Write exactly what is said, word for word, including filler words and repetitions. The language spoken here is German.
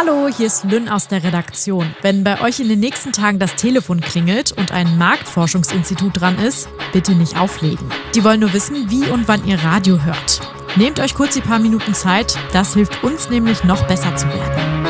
Hallo, hier ist Lynn aus der Redaktion. Wenn bei euch in den nächsten Tagen das Telefon klingelt und ein Marktforschungsinstitut dran ist, bitte nicht auflegen. Die wollen nur wissen, wie und wann ihr Radio hört. Nehmt euch kurz die paar Minuten Zeit, das hilft uns nämlich noch besser zu werden.